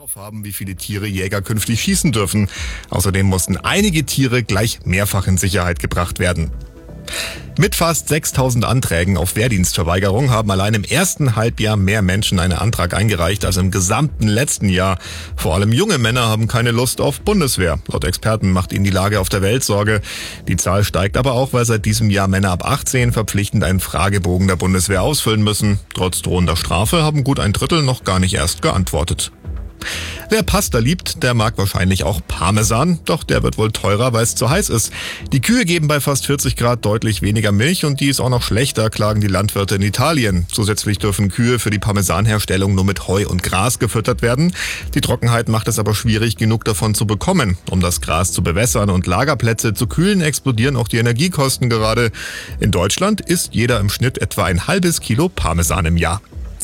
drauf haben, wie viele Tiere Jäger künftig schießen dürfen. Außerdem mussten einige Tiere gleich mehrfach in Sicherheit gebracht werden. Mit fast 6.000 Anträgen auf Wehrdienstverweigerung haben allein im ersten Halbjahr mehr Menschen einen Antrag eingereicht als im gesamten letzten Jahr. Vor allem junge Männer haben keine Lust auf Bundeswehr. Laut Experten macht ihnen die Lage auf der Welt Sorge. Die Zahl steigt aber auch, weil seit diesem Jahr Männer ab 18 verpflichtend einen Fragebogen der Bundeswehr ausfüllen müssen. Trotz drohender Strafe haben gut ein Drittel noch gar nicht erst geantwortet. Wer Pasta liebt, der mag wahrscheinlich auch Parmesan, doch der wird wohl teurer, weil es zu heiß ist. Die Kühe geben bei fast 40 Grad deutlich weniger Milch und die ist auch noch schlechter, klagen die Landwirte in Italien. Zusätzlich dürfen Kühe für die Parmesanherstellung nur mit Heu und Gras gefüttert werden. Die Trockenheit macht es aber schwierig, genug davon zu bekommen. Um das Gras zu bewässern und Lagerplätze zu kühlen, explodieren auch die Energiekosten gerade. In Deutschland isst jeder im Schnitt etwa ein halbes Kilo Parmesan im Jahr.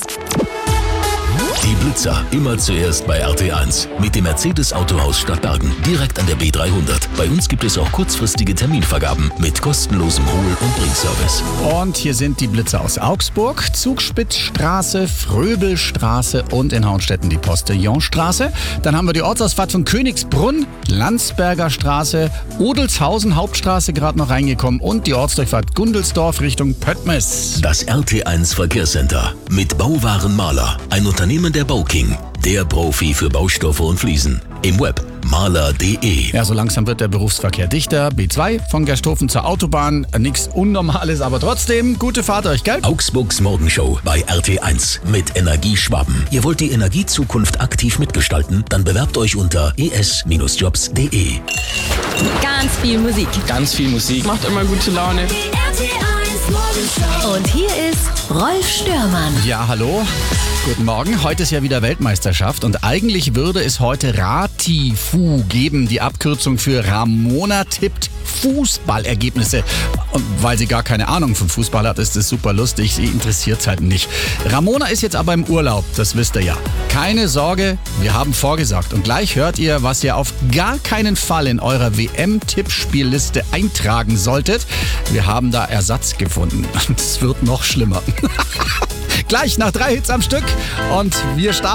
Die Blitzer immer zuerst bei RT1 mit dem Mercedes Autohaus Stadtbergen, direkt an der B300. Bei uns gibt es auch kurzfristige Terminvergaben mit kostenlosem Hol- und Bringservice. Und hier sind die Blitzer aus Augsburg, Zugspitzstraße, Fröbelstraße und in Hauenstetten die Postillonstraße. Dann haben wir die Ortsausfahrt von Königsbrunn, Landsberger Straße, Odelshausen Hauptstraße gerade noch reingekommen und die Ortsdurchfahrt Gundelsdorf Richtung Pöttmes. Das RT1 Verkehrscenter mit Bauwarenmaler, ein Unternehmen der Bauking, der Profi für Baustoffe und Fliesen. Im Web maler.de. Ja, so langsam wird der Berufsverkehr dichter. B2 von Gersthofen zur Autobahn. Nichts Unnormales, aber trotzdem gute Fahrt euch, gell? Augsburgs Morgenshow bei RT1 mit Energieschwaben. Ihr wollt die Energiezukunft aktiv mitgestalten? Dann bewerbt euch unter es-jobs.de. Ganz viel Musik. Ganz viel Musik. Macht immer gute Laune. RT1 Morgenshow. Und hier ist Rolf Störmann. Ja, hallo. Guten Morgen. Heute ist ja wieder Weltmeisterschaft und eigentlich würde es heute Ratifu geben, die Abkürzung für Ramona tippt Fußballergebnisse. Und weil sie gar keine Ahnung von Fußball hat, ist es super lustig. Sie interessiert es halt nicht. Ramona ist jetzt aber im Urlaub, das wisst ihr ja. Keine Sorge, wir haben vorgesorgt. Und gleich hört ihr, was ihr auf gar keinen Fall in eurer WM-Tippspielliste eintragen solltet. Wir haben da Ersatz gefunden. Es wird noch schlimmer. Gleich nach 3 Hits am Stück und wir starten.